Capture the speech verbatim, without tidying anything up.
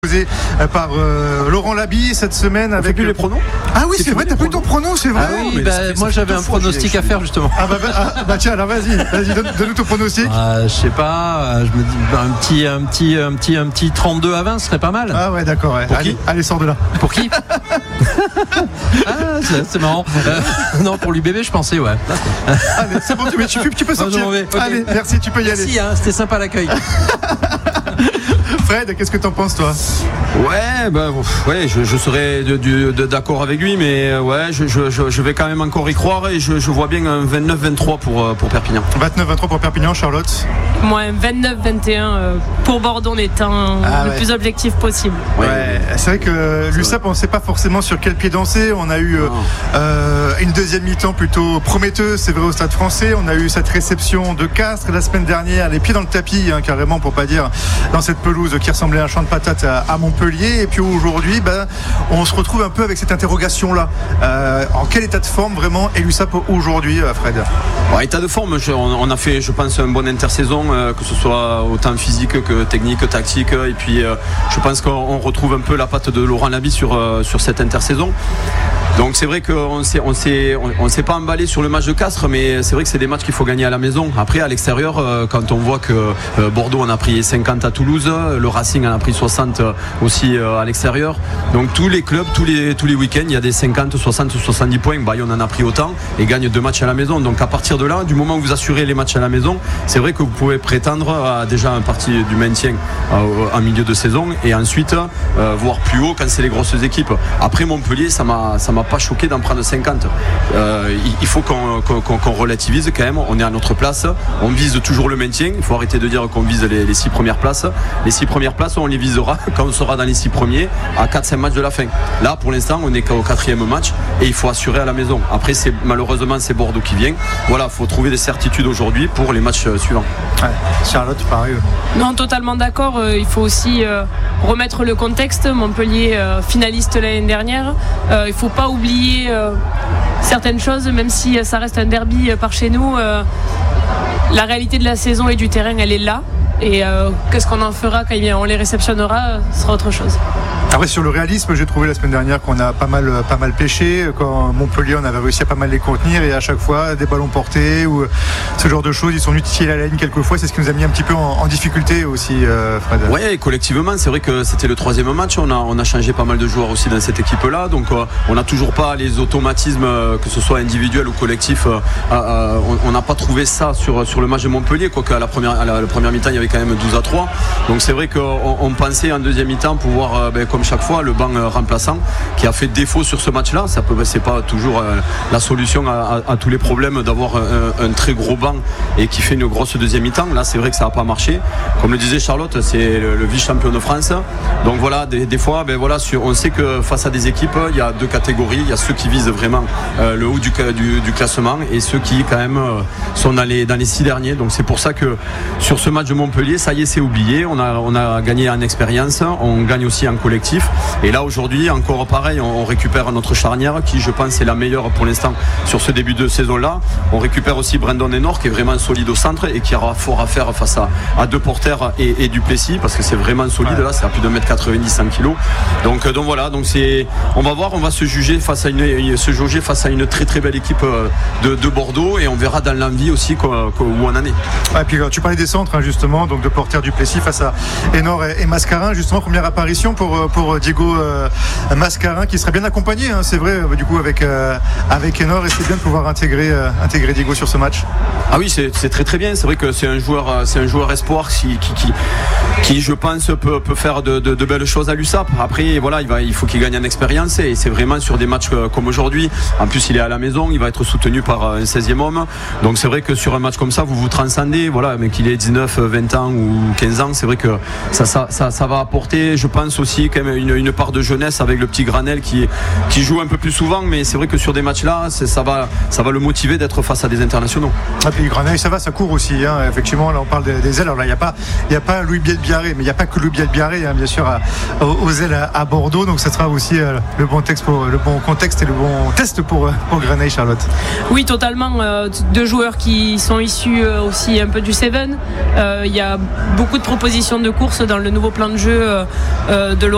Posé par euh, Laurent Labi cette semaine avec plus les pronos. Ah oui, c'est, c'est vrai, t'as plus ton prono, c'est vrai. Ah oui, mais bah, c'est, moi c'est j'avais un pronostic à faire justement. Ah bah, bah, ah, bah tiens, alors vas-y, vas-y, donne, donne-nous ton pronostic. Ah, je sais pas, je me dis un petit, un petit, un petit, un petit trente-deux à vingt serait pas mal. Ah ouais, d'accord. Ouais. Pour allez, qui allez, sors de là. Pour qui Ah, c'est, c'est marrant. Euh, non, pour l'U B B, je pensais, ouais. Allez, c'est bon, tu, tu, tu, tu peux sortir. Okay. Allez, merci, tu peux y merci, aller. Hein, c'était sympa l'accueil. Fred, qu'est-ce que t'en penses, toi? Ouais, bah, ouais, je, je serais de, de, de, d'accord avec lui, mais ouais, je, je, je vais quand même encore y croire et je, je vois bien un vingt-neuf vingt-trois pour, pour Perpignan. vingt-neuf vingt-trois pour Perpignan, Charlotte? Moi, vingt-neuf vingt et un pour Bordeaux en étant ah, le ouais. plus objectif possible. Ouais, ouais. C'est vrai que l'U S A P, on ne sait pas forcément sur quel pied danser. On a eu euh, euh, une deuxième mi-temps plutôt prometteuse, c'est vrai, au Stade Français. On a eu cette réception de Castres la semaine dernière, les pieds dans le tapis, hein, carrément, pour pas dire, dans cette pelouse qui ressemblait à un champ de patates à, à Montpellier. Et puis aujourd'hui, ben, on se retrouve un peu avec cette interrogation-là. Euh, en quel état de forme vraiment est l'U S A P aujourd'hui, Fred? Ouais, état de forme, je, on, on a fait, je pense, un bon intersaison, euh, que ce soit autant physique que technique, que tactique. Et puis, euh, je pense qu'on retrouve un peu la patte de Laurent Labi sur, euh, sur cette intersaison. Donc c'est vrai qu'on ne s'est, on s'est, on, on s'est pas emballé sur le match de Castres, mais c'est vrai que c'est des matchs qu'il faut gagner à la maison. Après, à l'extérieur, euh, quand on voit que euh, Bordeaux en a pris cinquante à Toulouse, le Racing en a pris soixante aussi euh, à l'extérieur. Donc tous les clubs, tous les, tous les week-ends, il y a des cinquante, soixante, soixante-dix points. Bayonne en a pris autant et gagne deux matchs à la maison. Donc à partir de là, du moment où vous assurez les matchs à la maison, c'est vrai que vous pouvez prétendre à déjà un parti du maintien euh, en milieu de saison et ensuite euh, voir plus haut quand c'est les grosses équipes. Après Montpellier, ça m'a, ça m'a pas choqué d'en prendre cinquante. Euh, il faut qu'on, qu'on, qu'on relativise quand même. On est à notre place. On vise toujours le maintien. Il faut arrêter de dire qu'on vise les, les six premières places. Les six premières places, on les visera quand on sera dans les six premiers à quatre cinq matchs de la fin. Là, pour l'instant, on n'est qu'au quatrième match et il faut assurer à la maison. Après, c'est, malheureusement, c'est Bordeaux qui vient. Voilà, il faut trouver des certitudes aujourd'hui pour les matchs suivants. Ouais. Charlotte, pareil. Non, totalement d'accord. Euh, il faut aussi euh, remettre le contexte. Montpellier, euh, finaliste l'année dernière. Euh, il ne faut pas oublier Euh, certaines choses, même si ça reste un derby euh, par chez nous. Euh, la réalité de la saison et du terrain, elle est là. Et euh, qu'est-ce qu'on en fera quand on les réceptionnera, ce sera autre chose. Après, sur le réalisme, j'ai trouvé la semaine dernière qu'on a pas mal, pas mal pêché. Quand Montpellier, on avait réussi à pas mal les contenir et à chaque fois, des ballons portés ou ce genre de choses. Ils sont venus titiller la ligne quelquefois. C'est ce qui nous a mis un petit peu en, en difficulté aussi, euh, Fred. Oui, collectivement, c'est vrai que c'était le troisième match. On a, on a changé pas mal de joueurs aussi dans cette équipe-là. Donc, euh, on n'a toujours pas les automatismes, euh, que ce soit individuel ou collectif. Euh, euh, on n'a pas trouvé ça sur, sur le match de Montpellier. Quoique à la première, à la, la première mi-temps, il y avait quand même douze à trois. Donc, c'est vrai qu'on on pensait en deuxième mi-temps pouvoir, euh, ben, comme chaque fois, le banc euh, remplaçant qui a fait défaut sur ce match-là. Ça peut, c'est pas toujours euh, la solution à, à, à tous les problèmes d'avoir un, un très gros banc et qui fait une grosse deuxième mi-temps. Là, c'est vrai que ça n'a pas marché. Comme le disait Charlotte, c'est le, le vice-champion de France. Donc voilà, des, des fois, ben voilà, sur, on sait que face à des équipes, il y a deux catégories. Il y a ceux qui visent vraiment euh, le haut du, du, du classement et ceux qui quand même euh, sont dans les, dans les six derniers. Donc c'est pour ça que sur ce match de Montpellier, ça y est, c'est oublié. On a, on a gagné en expérience, on gagne aussi en collectif. Et là aujourd'hui, encore pareil, on récupère notre charnière qui, je pense, est la meilleure pour l'instant sur ce début de saison-là. On récupère aussi Brandon Henor qui est vraiment solide au centre et qui aura fort à faire face à, à deux porteurs et, et Duplessis parce que c'est vraiment solide là, c'est à plus de un mètre quatre-vingt-dix, cent kilos. Donc, donc voilà, donc c'est, on va voir, on va se juger face à une, se jauger face à une très très belle équipe de, de Bordeaux et on verra dans l'envie aussi quoi, quoi, où on en est. Ouais, puis tu parlais des centres hein, justement, donc de porteurs Duplessis face à Henor et, et Mascarin, justement première apparition pour, pour Diego euh, Mascarin qui serait bien accompagné, hein, c'est vrai, du coup avec, euh, avec Henor et c'est bien de pouvoir intégrer, euh, intégrer Diego sur ce match. Ah oui, c'est, c'est très très bien, c'est vrai que c'est un joueur, c'est un joueur espoir qui, qui, qui, qui je pense peut, peut faire de, de, de belles choses à l'U S A P. Après voilà, il, va, il faut qu'il gagne en expérience et c'est vraiment sur des matchs comme aujourd'hui. En plus il est à la maison, il va être soutenu par un seizième homme, donc c'est vrai que sur un match comme ça vous vous transcendez, voilà, mais qu'il ait dix-neuf, vingt ans ou quinze ans, c'est vrai que ça, ça, ça, ça va apporter, je pense aussi quand même une, une part de jeunesse avec le petit Granel qui, qui joue un peu plus souvent, mais c'est vrai que sur des matchs là ça va, ça va le motiver d'être face à des internationaux. Ah, puis Granel ça va, ça court aussi hein. Effectivement là on parle des, des ailes, alors là il n'y a pas, il y a pas Louis Bielbiarré, mais il n'y a pas que Louis Bielbiaré hein, bien sûr à, aux ailes à, à Bordeaux, donc ça sera aussi euh, le bon texte pour le bon contexte et le bon test pour, pour Granel. Charlotte. Oui totalement, euh, deux joueurs qui sont issus euh, aussi un peu du Seven. Il euh, y a beaucoup de propositions de course dans le nouveau plan de jeu euh, de Laurent